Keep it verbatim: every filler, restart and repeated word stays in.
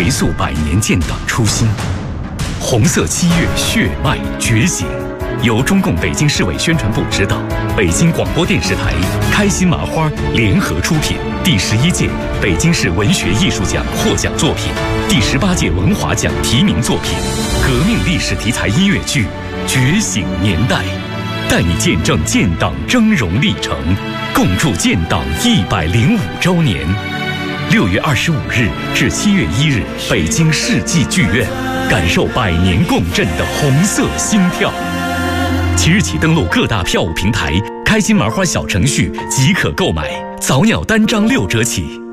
回溯百年建党初心。红色七月血脉觉醒，由中共北京市委宣传部指导，北京广播电视台、开心麻花联合出品。第十一届北京市文学艺术奖获奖作品，第十八届文华奖提名作品，革命历史题材音乐剧《觉醒年代》，带你见证建党峥嵘历程，共筑建党一百零五周年。六月二十五日至七月一日，北京世纪剧院，感受百年共振的红色心跳。即日起登录各大票务平台、开心麻花小程序即可购买，早鸟单张六折起。